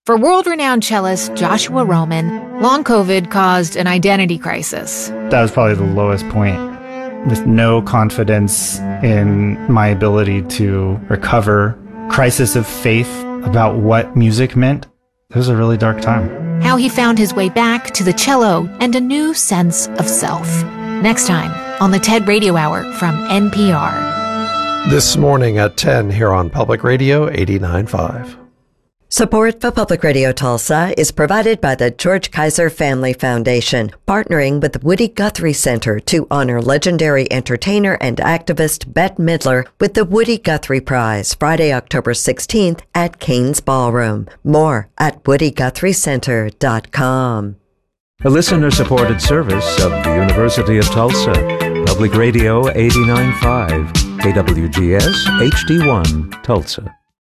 For world-renowned cellist Joshua Roman, long COVID caused an identity crisis. That was probably the lowest point. With no confidence in my ability to recover, crisis of faith about what music meant. It was a really dark time. How he found his way back to the cello and a new sense of self. Next time on the TED Radio Hour from NPR. This morning at 10 here on Public Radio 89.5. Support for Public Radio Tulsa is provided by the George Kaiser Family Foundation, partnering with the Woody Guthrie Center to honor legendary entertainer and activist Bette Midler with the Woody Guthrie Prize, Friday, October 16th at Cain's Ballroom. More at woodyguthriecenter.com. A listener-supported service of the University of Tulsa. Public Radio 89.5, KWGS HD1, Tulsa.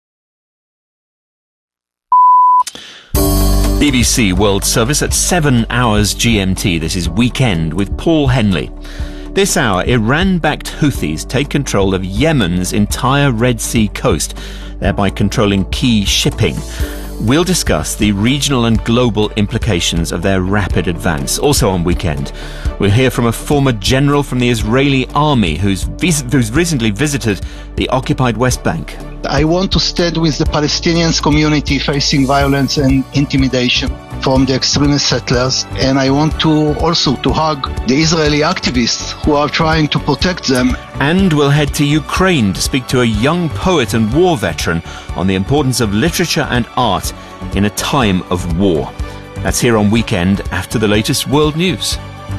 BBC World Service at 7 hours GMT. This is Weekend with Paul Henley. This hour, Iran-backed Houthis take control of Yemen's entire Red Sea coast, thereby controlling key shipping. We'll discuss the regional and global implications of their rapid advance. Also on Weekend, we'll hear from a former general from the Israeli army who's recently visited the occupied West Bank. I want to stand with the Palestinian community facing violence and intimidation from the extremist settlers, and I want to also to hug the Israeli activists who are trying to protect them. And we'll head to Ukraine to speak to a young poet and war veteran on the importance of literature and art in a time of war. That's here on Weekend after the latest world news.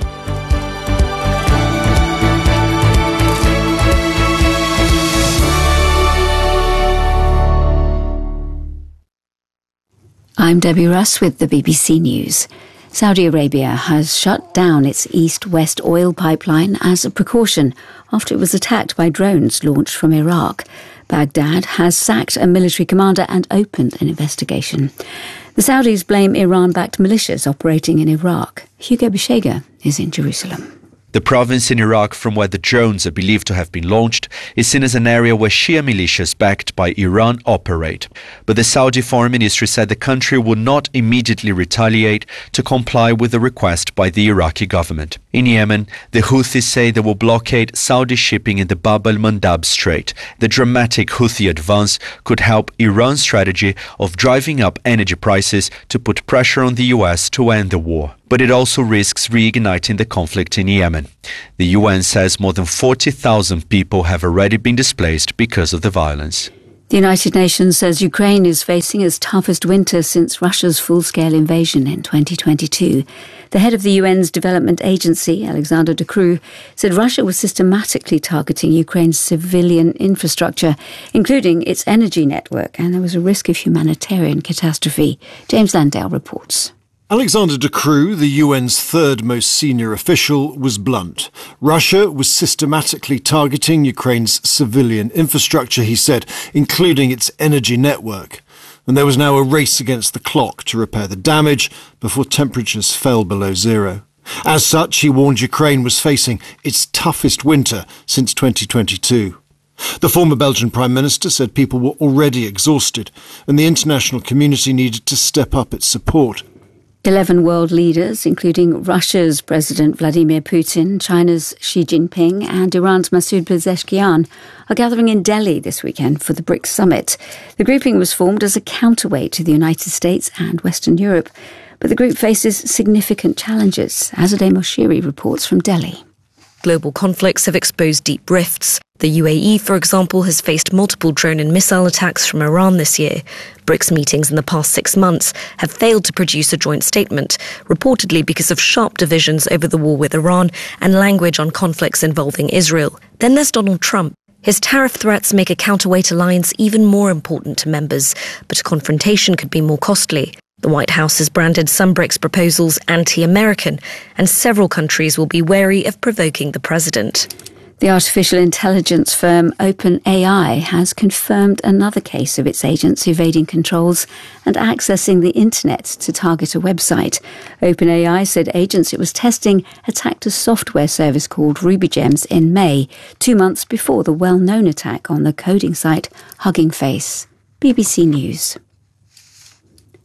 I'm Debbie Russ with the BBC News. Saudi Arabia has shut down its east-west oil pipeline as a precaution after it was attacked by drones launched from Iraq. Baghdad has sacked a military commander and opened an investigation. The Saudis blame Iran-backed militias operating in Iraq. Hugo Bishega is in Jerusalem. The province in Iraq from where the drones are believed to have been launched is seen as an area where Shia militias backed by Iran operate. But the Saudi Foreign Ministry said the country would not immediately retaliate to comply with the request by the Iraqi government. In Yemen, the Houthis say they will blockade Saudi shipping in the Bab al-Mandab Strait. The dramatic Houthi advance could help Iran's strategy of driving up energy prices to put pressure on the US to end the war. But it also risks reigniting the conflict in Yemen. The UN says more than 40,000 people have already been displaced because of the violence. The United Nations says Ukraine is facing its toughest winter since Russia's full-scale invasion in 2022. The head of the UN's development agency, Alexander de Croo, said Russia was systematically targeting Ukraine's civilian infrastructure, including its energy network, and there was a risk of humanitarian catastrophe. James Landale reports. Alexander de Croo, the UN's third most senior official, was blunt. Russia was systematically targeting Ukraine's civilian infrastructure, he said, including its energy network. And there was now a race against the clock to repair the damage before temperatures fell below zero. As such, he warned Ukraine was facing its toughest winter since 2022. The former Belgian Prime Minister said people were already exhausted and the international community needed to step up its support. 11 world leaders, including Russia's President Vladimir Putin, China's Xi Jinping and Iran's Masoud Pezeshkian, are gathering in Delhi this weekend for the BRICS summit. The grouping was formed as a counterweight to the United States and Western Europe, but the group faces significant challenges. Azadeh Moshiri reports from Delhi. Global conflicts have exposed deep rifts. The UAE, for example, has faced multiple drone and missile attacks from Iran this year. BRICS meetings in the past 6 months have failed to produce a joint statement, reportedly because of sharp divisions over the war with Iran and language on conflicts involving Israel. Then there's Donald Trump. His tariff threats make a counterweight alliance even more important to members, but a confrontation could be more costly. The White House has branded some BRICS proposals anti-American, and several countries will be wary of provoking the president. The artificial intelligence firm OpenAI has confirmed another case of its agents evading controls and accessing the internet to target a website. OpenAI said agents it was testing attacked a software service called RubyGems in May, 2 months before the well-known attack on the coding site Hugging Face. BBC News.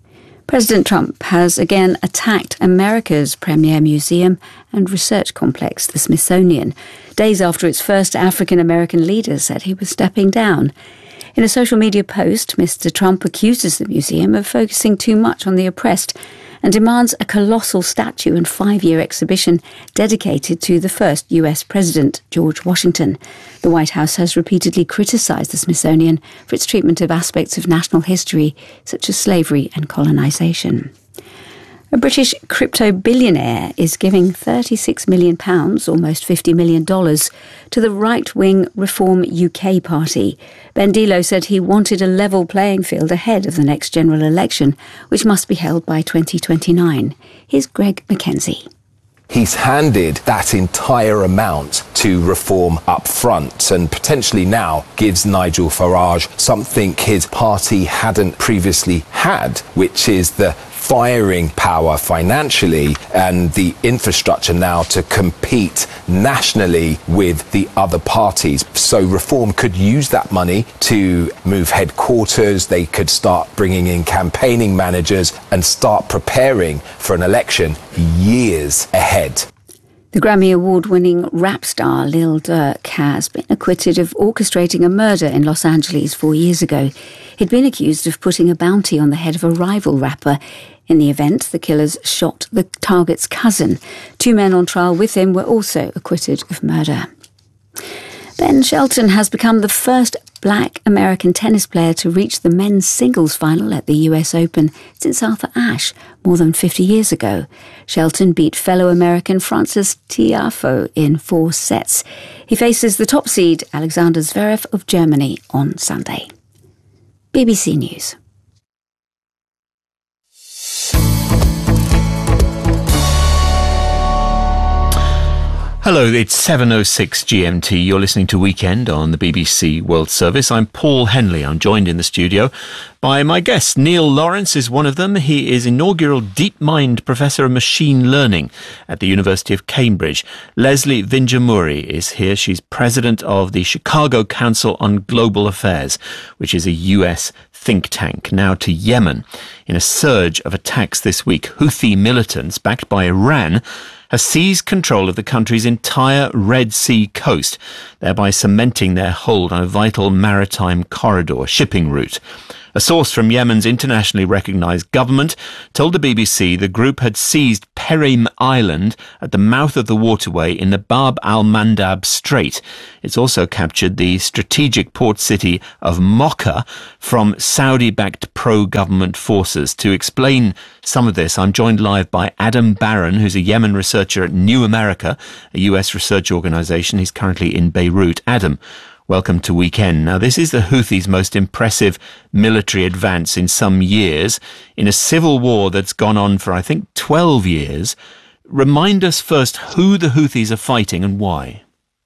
President Trump has again attacked America's premier museum and research complex, the Smithsonian, days after its first African-American leader said he was stepping down. In a social media post, Mr. Trump accuses the museum of focusing too much on the oppressed and demands a colossal statue and 5-year exhibition dedicated to the first US president, George Washington. The White House has repeatedly criticised the Smithsonian for its treatment of aspects of national history, such as slavery and colonisation. A British crypto billionaire is giving £36 million, almost $50 million, to the right-wing Reform UK party. Ben Dilo said he wanted a level playing field ahead of the next general election, which must be held by 2029. Here's Greg Mackenzie. He's handed that entire amount to Reform up front and potentially now gives Nigel Farage something his party hadn't previously had, which is the firing power financially and the infrastructure now to compete nationally with the other parties. So Reform could use that money to move headquarters, they could start bringing in campaigning managers and start preparing for an election years ahead. The Grammy Award-winning rap star Lil Durk has been acquitted of orchestrating a murder in Los Angeles 4 years ago. He'd been accused of putting a bounty on the head of a rival rapper. In the event, the killers shot the target's cousin. 2 men on trial with him were also acquitted of murder. Ben Shelton has become the first black American tennis player to reach the men's singles final at the US Open since Arthur Ashe more than 50 years ago. Shelton beat fellow American Francis Tiafoe in 4 sets. He faces the top seed Alexander Zverev of Germany on Sunday. BBC News. Hello, it's 7:06 GMT. You're listening to Weekend on the BBC World Service. I'm Paul Henley. I'm joined in the studio by my guests. Neil Lawrence is one of them. He is inaugural DeepMind Professor of Machine Learning at the University of Cambridge. Leslie Vinjamuri is here. She's president of the Chicago Council on Global Affairs, which is a US think tank. Now to Yemen. In a surge of attacks this week, Houthi militants backed by Iran has seized control of the country's entire Red Sea coast, thereby cementing their hold on a vital maritime corridor shipping route. A source from Yemen's internationally recognised government told the BBC the group had seized Perim Island at the mouth of the waterway in the Bab al-Mandab Strait. It's also captured the strategic port city of Mocha from Saudi-backed pro-government forces. To explain some of this, I'm joined live by Adam Barron, who's a Yemen researcher at New America, a US research organisation. He's currently in Beirut. Adam, welcome to Weekend. Now, this is the Houthis' most impressive military advance in some years, in a civil war that's gone on for, I think, 12 years. Remind us first who the Houthis are fighting and why.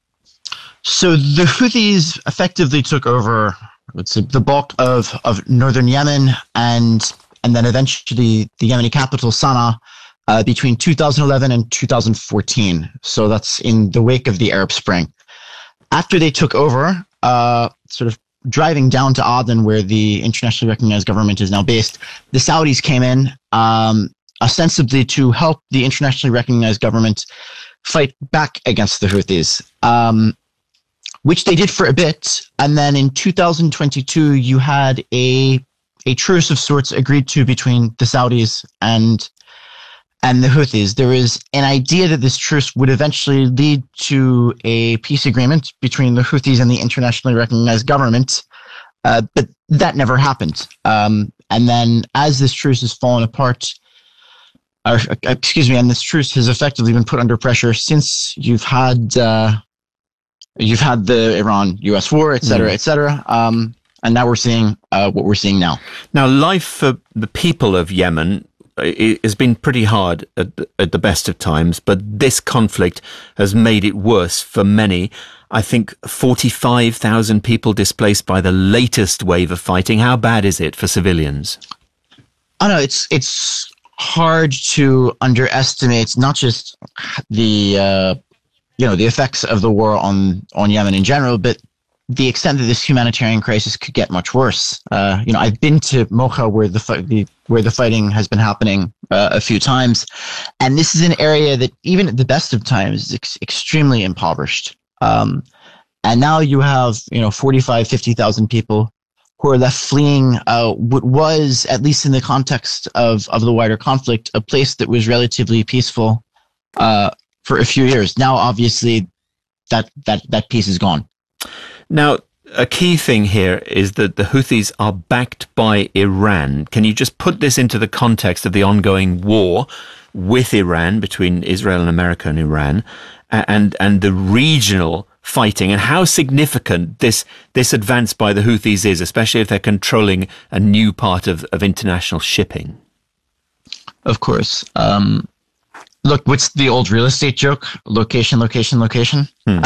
So the Houthis effectively took over, let's say, the bulk of northern Yemen and then eventually the Yemeni capital, Sana'a, between 2011 and 2014. So that's in the wake of the Arab Spring. After they took over, sort of driving down to Aden, where the internationally recognized government is now based, the Saudis came in ostensibly to help the internationally recognized government fight back against the Houthis, which they did for a bit. And then in 2022, you had a truce of sorts agreed to between the Saudis and the Houthis. There is an idea that this truce would eventually lead to a peace agreement between the Houthis and the internationally recognized government, but that never happened. And then as this truce has fallen apart, and this truce has effectively been put under pressure since you've had the Iran-US war, et cetera, and now we're seeing what we're seeing now. Now, life for the people of Yemen has been pretty hard at the best of times, but this conflict has made it worse for many. I think 45,000 people displaced by the latest wave of fighting. How bad is it for civilians? I know it's hard to underestimate not just the effects of the war on Yemen in general, but the extent that this humanitarian crisis could get much worse. I've been to Mocha where the fighting has been happening a few times, and this is an area that even at the best of times is extremely impoverished. And now you have 50,000 people who are left fleeing what was, at least in the context of the wider conflict, a place that was relatively peaceful for a few years. Now, obviously, that piece is gone. Now, a key thing here is that the Houthis are backed by Iran. Can you just put this into the context of the ongoing war with Iran, between Israel and America and Iran, and the regional fighting, and how significant this advance by the Houthis is, especially if they're controlling a new part of international shipping? Of course. Look, what's the old real estate joke? Location, location, location.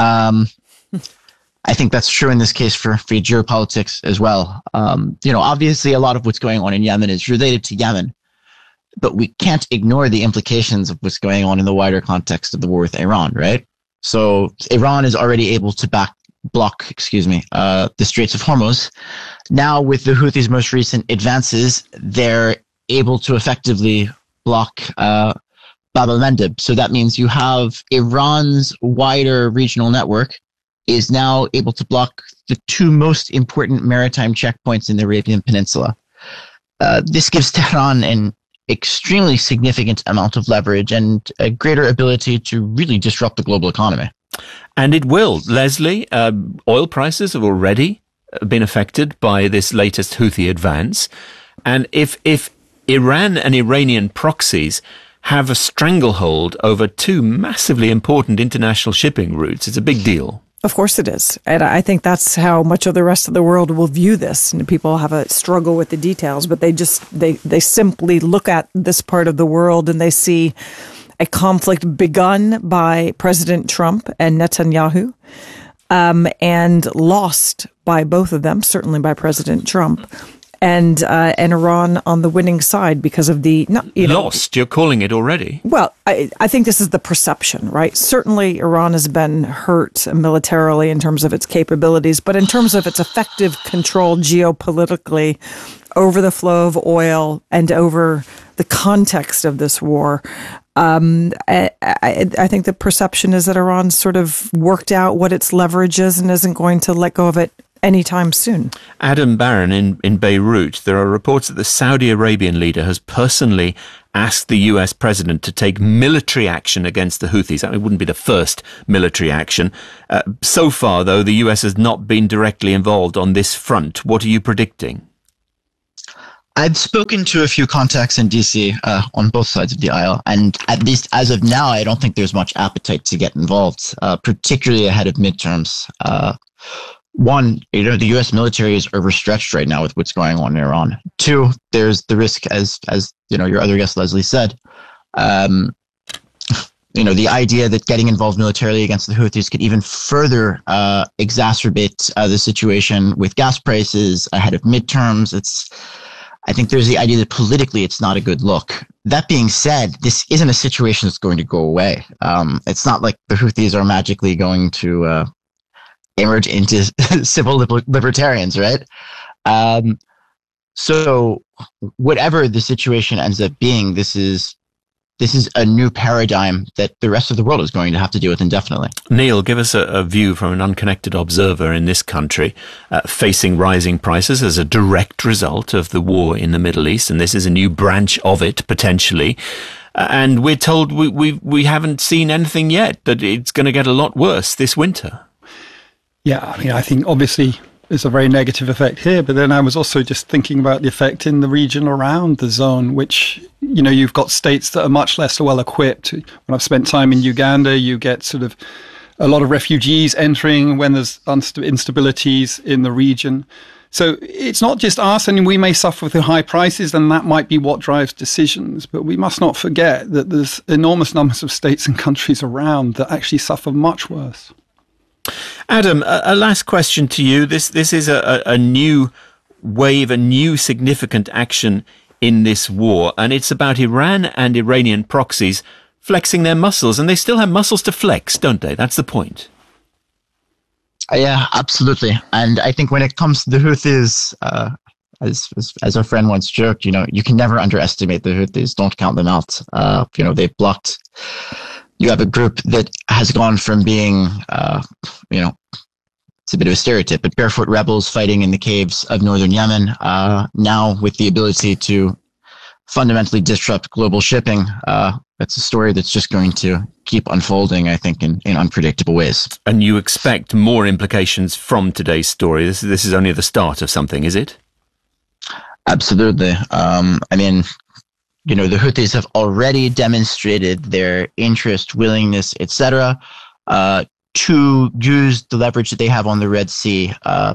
I think that's true in this case for geopolitics as well. Obviously a lot of what's going on in Yemen is related to Yemen, but we can't ignore the implications of what's going on in the wider context of the war with Iran, right? So Iran is already able to block the Straits of Hormuz. Now with the Houthis' most recent advances, they're able to effectively block Bab al-Mandeb. So that means you have Iran's wider regional network is now able to block the two most important maritime checkpoints in the Arabian Peninsula. This gives Tehran an extremely significant amount of leverage and a greater ability to really disrupt the global economy. And it will. Leslie, oil prices have already been affected by this latest Houthi advance. And if Iran and Iranian proxies have a stranglehold over two massively important international shipping routes, it's a big deal. Of course it is. And I think that's how much of the rest of the world will view this. And people have a struggle with the details, but they simply look at this part of the world and they see a conflict begun by President Trump and Netanyahu, and lost by both of them, certainly by President Trump. And Iran on the winning side because of the... Lost? You're calling it already? Well, I think this is the perception, right? Certainly Iran has been hurt militarily in terms of its capabilities, but in terms of its effective control geopolitically over the flow of oil and over the context of this war, I think the perception is that Iran's sort of worked out what its leverage is and isn't going to let go of it anytime soon. Adam Barron in Beirut, there are reports that the Saudi Arabian leader has personally asked the US president to take military action against the Houthis. It wouldn't be the first military action. So far, though, the US has not been directly involved on this front. What are you predicting? I've spoken to a few contacts in DC on both sides of the aisle, and at least as of now, I don't think there's much appetite to get involved, particularly ahead of midterms. One, the U.S. military is overstretched right now with what's going on in Iran. Two, there's the risk, as your other guest Leslie said, the idea that getting involved militarily against the Houthis could even further exacerbate the situation with gas prices ahead of midterms. I think there's the idea that politically it's not a good look. That being said, this isn't a situation that's going to go away. It's not like the Houthis are magically going to emerge into civil libertarians, right? So whatever the situation ends up being, this is a new paradigm that the rest of the world is going to have to deal with indefinitely. Neil, give us a view from an unconnected observer in this country facing rising prices as a direct result of the war in the Middle East, and this is a new branch of it, potentially. And we're told we haven't seen anything yet, that it's going to get a lot worse this winter. Yeah, I think obviously there's a very negative effect here, but then I was also just thinking about the effect in the region around the zone, which, you've got states that are much less well equipped. When I've spent time in Uganda, you get sort of a lot of refugees entering when there's instabilities in the region. So it's not just us, and we may suffer with the high prices, and that might be what drives decisions. But we must not forget that there's enormous numbers of states and countries around that actually suffer much worse. Adam, a last question to you. This is a new wave, a new significant action in this war, and it's about Iran and Iranian proxies flexing their muscles, and they still have muscles to flex, don't they? That's the point. Yeah, absolutely. And I think when it comes to the Houthis, as our friend once joked, you can never underestimate the Houthis. Don't count them out. They've blocked. You have a group that has gone from being, it's a bit of a stereotype, but barefoot rebels fighting in the caves of northern Yemen, now with the ability to fundamentally disrupt global shipping. That's a story that's just going to keep unfolding, I think, in unpredictable ways. And you expect more implications from today's story. This is only the start of something, is it? Absolutely. The Houthis have already demonstrated their interest, willingness, etc., to use the leverage that they have on the Red Sea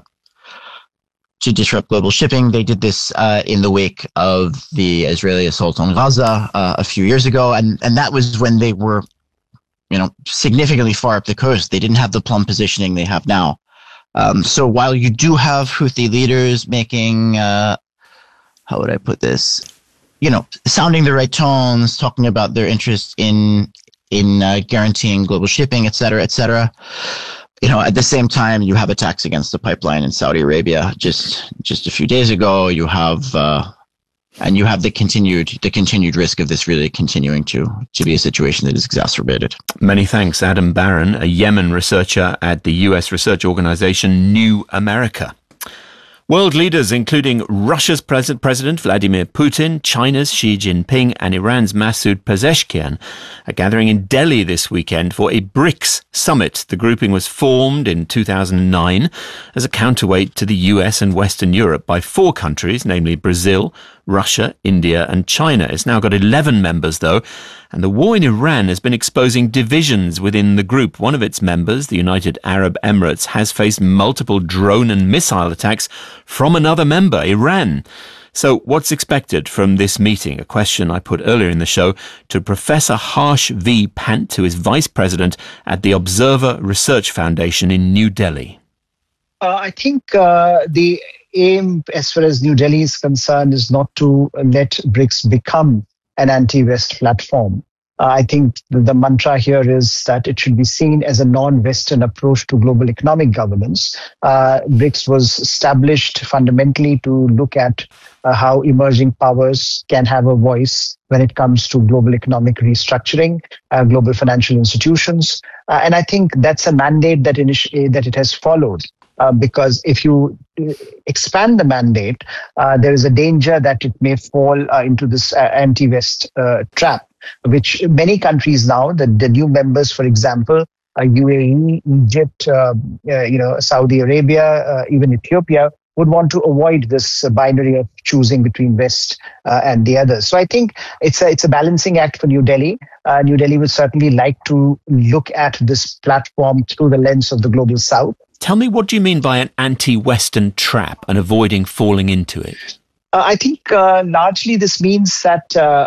to disrupt global shipping. They did this in the wake of the Israeli assault on Gaza a few years ago, and that was when they were, significantly far up the coast. They didn't have the plumb positioning they have now. So while you do have Houthi leaders making, how would I put this? Sounding the right tones, talking about their interest in guaranteeing global shipping, et cetera, et cetera. At the same time, you have attacks against the pipeline in Saudi Arabia. Just a few days ago, you have the continued risk of this really continuing to be a situation that is exacerbated. Many thanks, Adam Barron, a Yemen researcher at the U.S. research organization New America. World leaders, including Russia's President Vladimir Putin, China's Xi Jinping, and Iran's Masoud Pezeshkian, are gathering in Delhi this weekend for a BRICS summit. The grouping was formed in 2009 as a counterweight to the US and Western Europe by 4 countries, namely Brazil, Russia, India, and China. It's now got 11 members, though, and the war in Iran has been exposing divisions within the group. One of its members, the United Arab Emirates, has faced multiple drone and missile attacks from another member, Iran. So what's expected from this meeting? A question I put earlier in the show to Professor Harsh V. Pant, who is Vice President at the Observer Research Foundation in New Delhi. I think the aim, as far as New Delhi is concerned, is not to let BRICS become an anti-West platform. I think the mantra here is that it should be seen as a non-Western approach to global economic governance. BRICS was established fundamentally to look at how emerging powers can have a voice when it comes to global economic restructuring, global financial institutions. And I think that's a mandate that it has followed. Because if you expand the mandate, there is a danger that it may fall into this anti-West trap, which many countries now, the new members, for example, UAE, Egypt, Saudi Arabia, even Ethiopia, would want to avoid this binary of choosing between West and the others. So I think it's a balancing act for New Delhi. New Delhi would certainly like to look at this platform through the lens of the global South. Tell me, what do you mean by an anti-Western trap and avoiding falling into it? I think largely this means that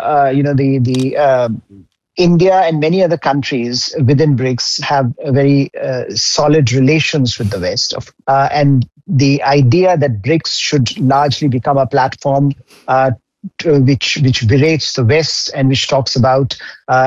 India and many other countries within BRICS have very solid relations with the West, and the idea that BRICS should largely become a platform which berates the West and which talks about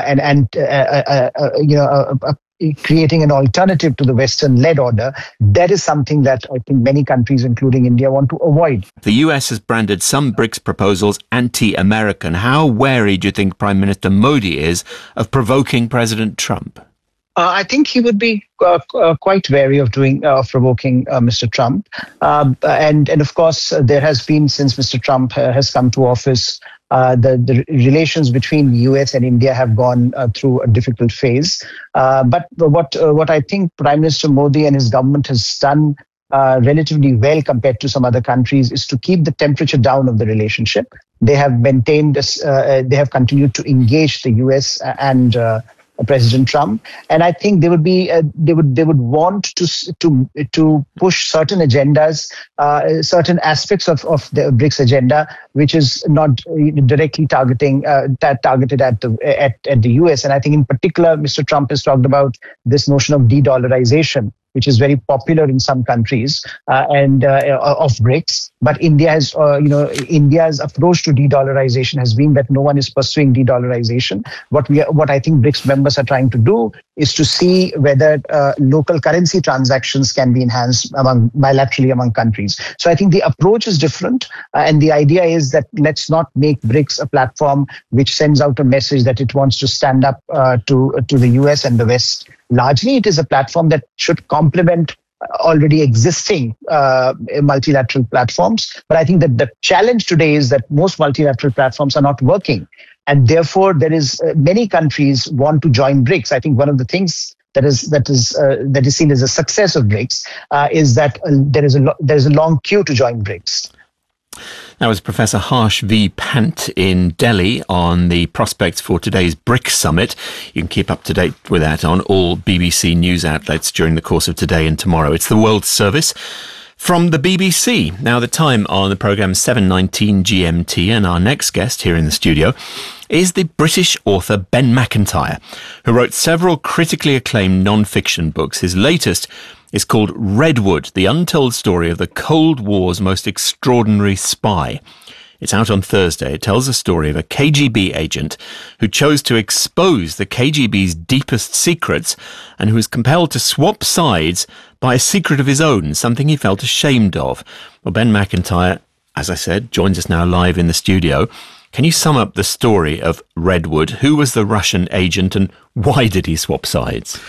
creating an alternative to the Western-led order, that is something that I think many countries, including India, want to avoid. The US has branded some BRICS proposals anti-American. How wary do you think Prime Minister Modi is of provoking President Trump? I think he would be quite wary of provoking Mr. Trump. And of course, there has been, since Mr. Trump has come to office, the relations between the US and India have gone through a difficult phase. But what I think Prime Minister Modi and his government has done relatively well compared to some other countries is to keep the temperature down of the relationship. They have maintained they have continued to engage the US and President Trump, and I think they would want to push certain agendas, certain aspects of the BRICS agenda, which is not directly targeted at the US. And I think in particular, Mr. Trump has talked about this notion of de-dollarization, which is very popular in some countries and of BRICS. But India has, India's approach to de-dollarization has been that no one is pursuing de-dollarization. What I think BRICS members are trying to do is to see whether local currency transactions can be enhanced bilaterally among countries. So I think the approach is different, and the idea is that let's not make BRICS a platform which sends out a message that it wants to stand up to the US and the West. Largely, it is a platform that should complement already existing multilateral platforms. But I think that the challenge today is that most multilateral platforms are not working. And therefore, there is many countries want to join BRICS. I think one of the things that is seen as a success of BRICS is that there is a long queue to join BRICS. That was Professor Harsh V. Pant in Delhi on the prospects for today's BRICS summit. You can keep up to date with that on all BBC news outlets during the course of today and tomorrow. It's the World Service from the BBC. Now, the time on the programme 7:19 GMT, and our next guest here in the studio is the British author Ben Macintyre, who wrote several critically acclaimed non-fiction books. His latest is called Redwood, the untold story of the Cold War's most extraordinary spy. It's out on Thursday. It tells the story of a KGB agent who chose to expose the KGB's deepest secrets and who was compelled to swap sides by a secret of his own, something he felt ashamed of. Well, Ben Macintyre, as I said, joins us now live in the studio. Can you sum up the story of Redwood? Who was the Russian agent and why did he swap sides?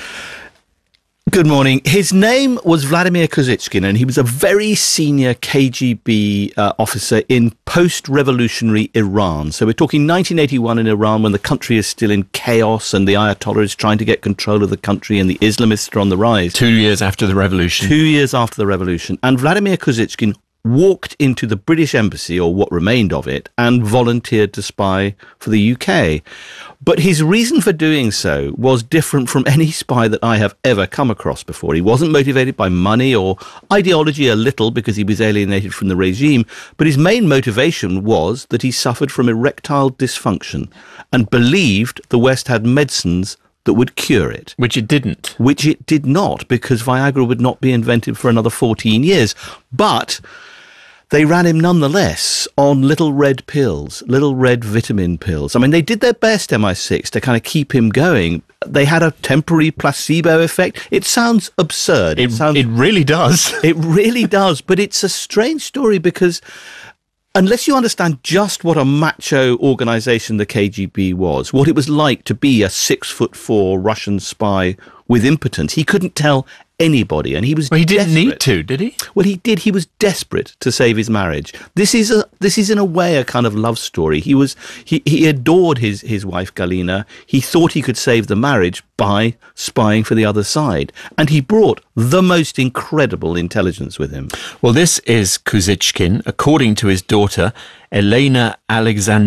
Good morning. His name was Vladimir Kozychkin, and he was a very senior KGB officer in post-revolutionary Iran. So we're talking 1981 in Iran, when the country is still in chaos and the Ayatollah is trying to get control of the country and the Islamists are on the rise. 2 years after the revolution. 2 years after the revolution. And Vladimir Kozychkin walked into the British embassy, or what remained of it, and volunteered to spy for the UK. But his reason for doing so was different from any spy that I have ever come across before. He wasn't motivated by money or ideology, a little, because he was alienated from the regime, but his main motivation was that he suffered from erectile dysfunction and believed the West had medicines that would cure it. Which it didn't. Which it did not, because Viagra would not be invented for another 14 years. But they ran him nonetheless on little red pills, little red vitamin pills. I mean, they did their best, MI6, to kind of keep him going. They had a temporary placebo effect. It sounds absurd. It really does. It really does. But it's a strange story because unless you understand just what a macho organisation the KGB was, what it was like to be a 6'4" Russian spy with impotence, he couldn't tell anybody, and he was. Well, he didn't need to, did he? Well, he did. He was desperate to save his marriage. This is in a way a kind of love story. He adored his wife Galina. He thought he could save the marriage by spying for the other side, and he brought the most incredible intelligence with him. Well, this is Kozychkin, according to his daughter Elena Alexandrovna